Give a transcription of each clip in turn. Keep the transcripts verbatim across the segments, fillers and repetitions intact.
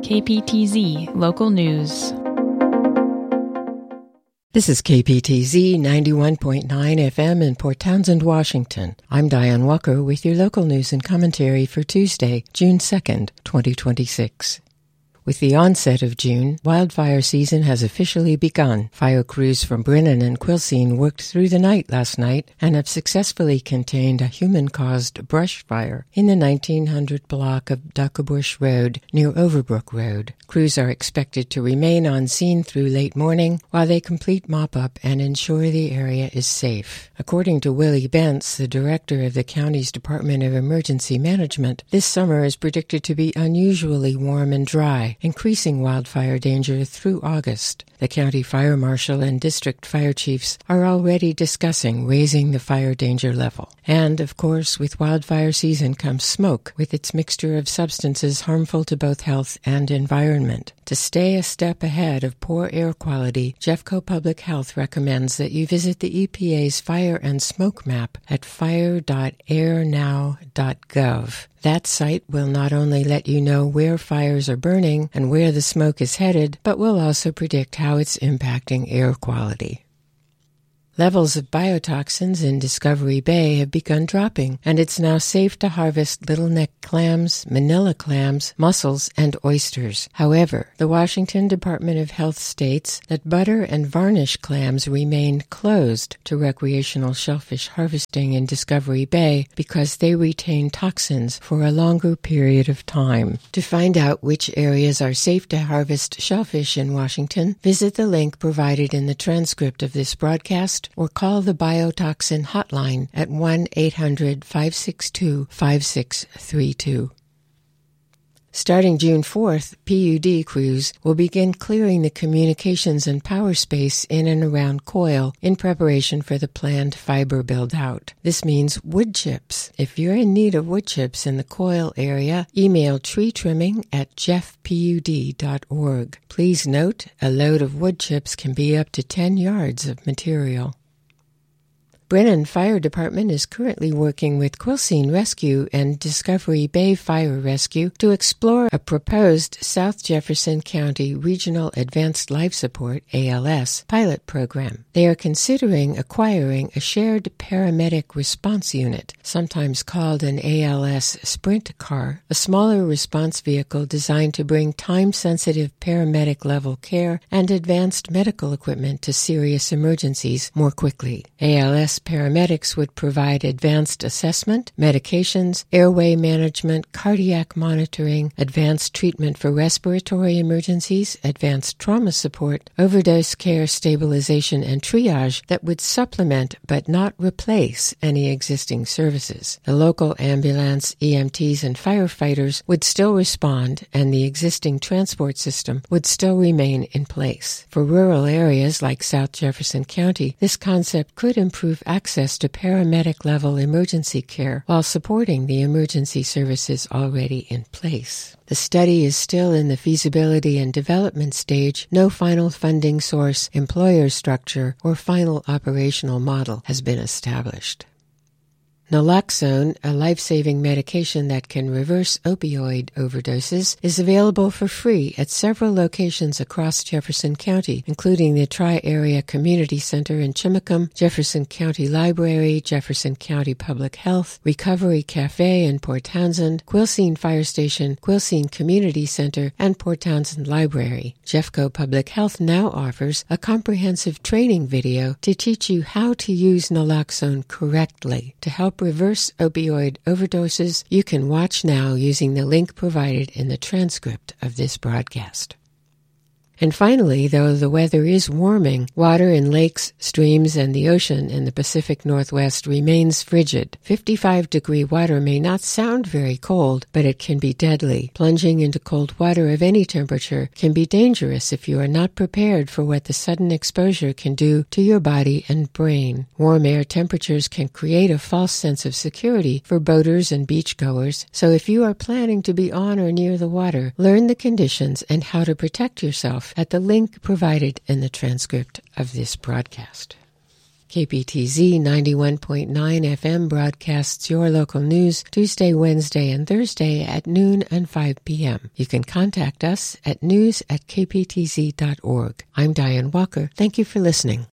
K P T Z Local News. This is K P T Z ninety-one point nine F M in Port Townsend, Washington. I'm Diane Walker with your local news and commentary for Tuesday, June second, twenty twenty-six. With the onset of June, wildfire season has officially begun. Fire crews from Brennan and Quilcene worked through the night last night and have successfully contained a human-caused brush fire in the nineteen hundred block of Duckabush Road near Overbrook Road. Crews are expected to remain on scene through late morning while they complete mop-up and ensure the area is safe. According to Willie Bentz, the director of the county's Department of Emergency Management, this summer is predicted to be unusually warm and dry, increasing wildfire danger through August. The county fire marshal and district fire chiefs are already discussing raising the fire danger level. And, of course, with wildfire season comes smoke, with its mixture of substances harmful to both health and environment. To stay a step ahead of poor air quality, Jeffco Public Health recommends that you visit the E P A's fire and smoke map at fire dot air now dot gov. That site will not only let you know where fires are burning and where the smoke is headed, but will also predict how it's impacting air quality. Levels of biotoxins in Discovery Bay have begun dropping, and it's now safe to harvest little neck clams, manila clams, mussels, and oysters. However, the Washington Department of Health states that butter and varnish clams remain closed to recreational shellfish harvesting in Discovery Bay because they retain toxins for a longer period of time. To find out which areas are safe to harvest shellfish in Washington, visit the link provided in the transcript of this broadcast or call the Biotoxin Hotline at one eight hundred five six two five six three two. Starting June fourth, P U D crews will begin clearing the communications and power space in and around Coyle in preparation for the planned fiber build-out. This means wood chips. If you're in need of wood chips in the Coyle area, email tree trimming at jeff pud dot org. Please note, a load of wood chips can be up to ten yards of material. Brennan Fire Department is currently working with Quilcene Rescue and Discovery Bay Fire Rescue to explore a proposed South Jefferson County Regional Advanced Life Support, A L S, pilot program. They are considering acquiring a shared paramedic response unit, sometimes called an A L S sprint car, a smaller response vehicle designed to bring time-sensitive paramedic-level care and advanced medical equipment to serious emergencies more quickly. A L S paramedics would provide advanced assessment, medications, airway management, cardiac monitoring, advanced treatment for respiratory emergencies, advanced trauma support, overdose care, stabilization, and triage that would supplement but not replace any existing services. The local ambulance, E M Ts, and firefighters would still respond, and the existing transport system would still remain in place. For rural areas like South Jefferson County, this concept could improve access to paramedic-level emergency care while supporting the emergency services already in place. The study is still in the feasibility and development stage. No final funding source, employer structure, or final operational model has been established. Naloxone, a life-saving medication that can reverse opioid overdoses, is available for free at several locations across Jefferson County, including the Tri-Area Community Center in Chimacum, Jefferson County Library, Jefferson County Public Health, Recovery Cafe in Port Townsend, Quilcene Fire Station, Quilcene Community Center, and Port Townsend Library. Jeffco Public Health now offers a comprehensive training video to teach you how to use naloxone correctly to help reverse opioid overdoses. You can watch now using the link provided in the transcript of this broadcast. And finally, though the weather is warming, water in lakes, streams, and the ocean in the Pacific Northwest remains frigid. fifty-five degree water may not sound very cold, but it can be deadly. Plunging into cold water of any temperature can be dangerous if you are not prepared for what the sudden exposure can do to your body and brain. Warm air temperatures can create a false sense of security for boaters and beachgoers, so if you are planning to be on or near the water, learn the conditions and how to protect yourself at the link provided in the transcript of this broadcast. K P T Z ninety-one point nine F M broadcasts your local news Tuesday, Wednesday, and Thursday at noon and five p.m. You can contact us at news at k p t z dot org. I'm Diane Walker. Thank you for listening.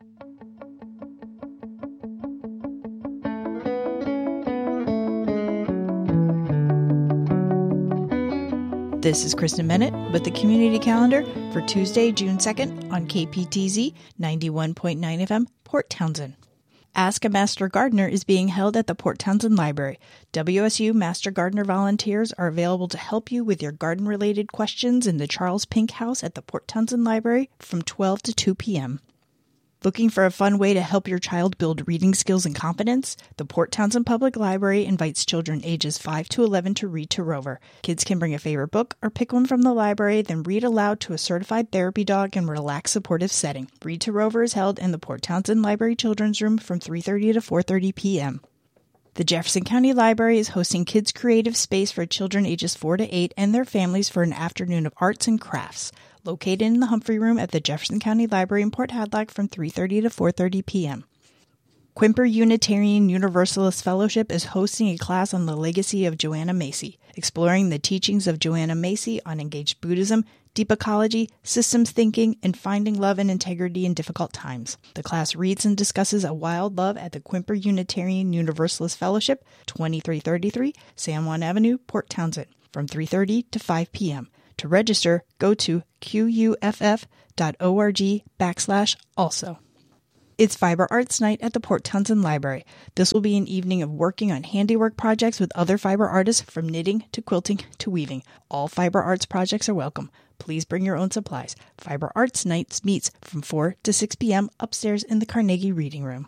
This is Kristen Bennett with the Community Calendar for Tuesday, June second on K P T Z ninety-one point nine F M, Port Townsend. Ask a Master Gardener is being held at the Port Townsend Library. W S U Master Gardener volunteers are available to help you with your garden-related questions in the Charles Pink House at the Port Townsend Library from twelve to two p.m. Looking for a fun way to help your child build reading skills and confidence? The Port Townsend Public Library invites children ages five to eleven to read to Rover. Kids can bring a favorite book or pick one from the library, then read aloud to a certified therapy dog in a relaxed, supportive setting. Read to Rover is held in the Port Townsend Library Children's Room from three thirty to four thirty p.m. The Jefferson County Library is hosting Kids Creative Space for children ages four to eight and their families for an afternoon of arts and crafts. Located in the Humphrey Room at the Jefferson County Library in Port Hadlock from three thirty to four thirty p.m. Quimper Unitarian Universalist Fellowship is hosting a class on the legacy of Joanna Macy, exploring the teachings of Joanna Macy on engaged Buddhism, deep ecology, systems thinking, and finding love and integrity in difficult times. The class reads and discusses A Wild Love at the Quimper Unitarian Universalist Fellowship, twenty-three thirty-three San Juan Avenue, Port Townsend, from three thirty to five p.m. To register, go to quff.org backslash also. It's Fiber Arts Night at the Port Townsend Library. This will be an evening of working on handiwork projects with other fiber artists from knitting to quilting to weaving. All fiber arts projects are welcome. Please bring your own supplies. Fiber Arts Nights meets from four to six p.m. upstairs in the Carnegie Reading Room.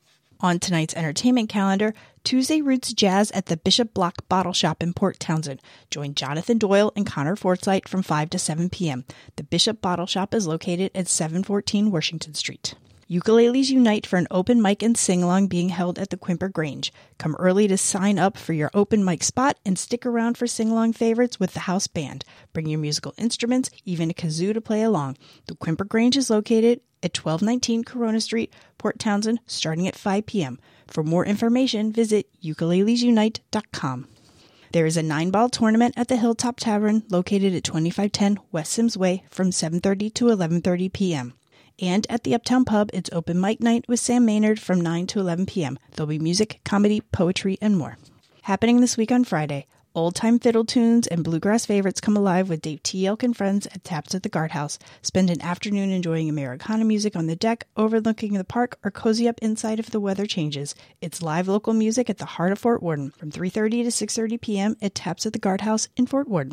On tonight's entertainment calendar, Tuesday Roots Jazz at the Bishop Block Bottle Shop in Port Townsend. Join Jonathan Doyle and Connor Forsythe from five to seven p.m. The Bishop Bottle Shop is located at seven fourteen Washington Street. Ukuleles Unite for an open mic and sing-along being held at the Quimper Grange. Come early to sign up for your open mic spot and stick around for sing-along favorites with the house band. Bring your musical instruments, even a kazoo to play along. The Quimper Grange is located at twelve nineteen Corona Street, Port Townsend, starting at five p.m. For more information, visit ukuleles unite dot com. There is a nine-ball tournament at the Hilltop Tavern located at twenty-five ten West Sims Way from seven thirty to eleven thirty p.m. And at the Uptown Pub, it's open mic night with Sam Maynard from nine to eleven p.m. There'll be music, comedy, poetry, and more. Happening this week on Friday, old-time fiddle tunes and bluegrass favorites come alive with Dave T. Elk and friends at Taps at the Guardhouse. Spend an afternoon enjoying Americana music on the deck, overlooking the park, or cozy up inside if the weather changes. It's live local music at the heart of Fort Worden from three thirty to six thirty p.m. at Taps at the Guardhouse in Fort Worden.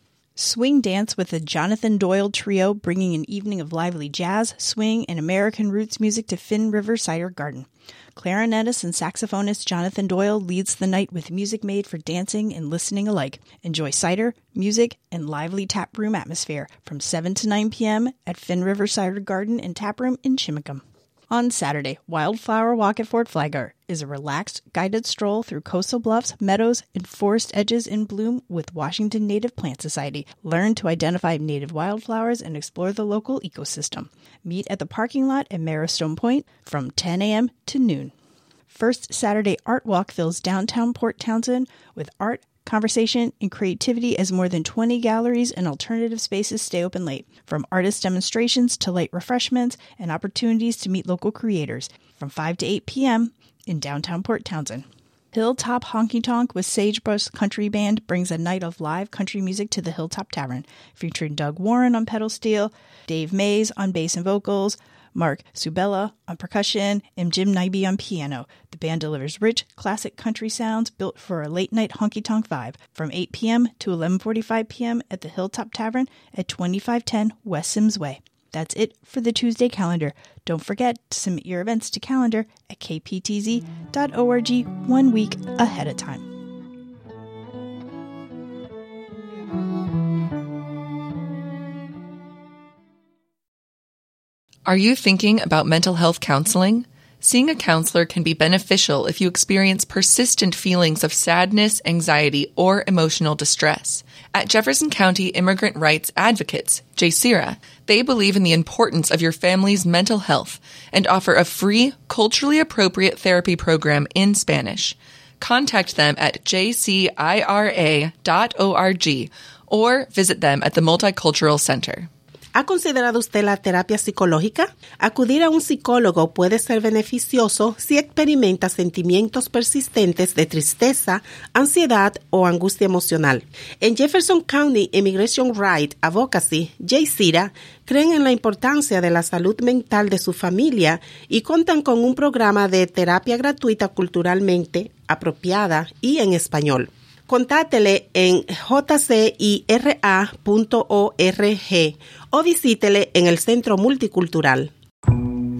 Swing Dance with the Jonathan Doyle Trio, bringing an evening of lively jazz, swing, and American roots music to Finn River Cider Garden. Clarinetist and saxophonist Jonathan Doyle leads the night with music made for dancing and listening alike. Enjoy cider, music, and lively tap room atmosphere from seven to nine p.m. at Finn River Cider Garden and Tap Room in Chimicum. On Saturday, Wildflower Walk at Fort Flagler is a relaxed, guided stroll through coastal bluffs, meadows, and forest edges in bloom with Washington Native Plant Society. Learn to identify native wildflowers and explore the local ecosystem. Meet at the parking lot at Marrowstone Point from ten a.m. to noon. First Saturday Art Walk fills downtown Port Townsend with art, conversation, and creativity as more than twenty galleries and alternative spaces stay open late. From artist demonstrations to light refreshments and opportunities to meet local creators. From five to eight p.m. in downtown Port Townsend. Hilltop Honky Tonk with Sagebrush Country Band brings a night of live country music to the Hilltop Tavern, featuring Doug Warren on pedal steel, Dave Mays on bass and vocals, Mark Subella on percussion, and Jim Nyby on piano. The band delivers rich, classic country sounds built for a late-night honky-tonk vibe from eight p.m. to eleven forty-five p.m. at the Hilltop Tavern at twenty-five ten West Sims Way. That's it for the Tuesday calendar. Don't forget to submit your events to calendar at k p t z dot org one week ahead of time. Are you thinking about mental health counseling? Seeing a counselor can be beneficial if you experience persistent feelings of sadness, anxiety, or emotional distress. At Jefferson County Immigrant Rights Advocates, J C I R A, they believe in the importance of your family's mental health and offer a free, culturally appropriate therapy program in Spanish. Contact them at j c i r a dot org or visit them at the Multicultural Center. ¿Ha considerado usted la terapia psicológica? Acudir a un psicólogo puede ser beneficioso si experimenta sentimientos persistentes de tristeza, ansiedad o angustia emocional. En Jefferson County Immigration Rights Advocacy, J C I R A, creen en la importancia de la salud mental de su familia y cuentan con un programa de terapia gratuita culturalmente apropiada y en español. Contátele en j c i r a punto org o visítele en el Centro Multicultural.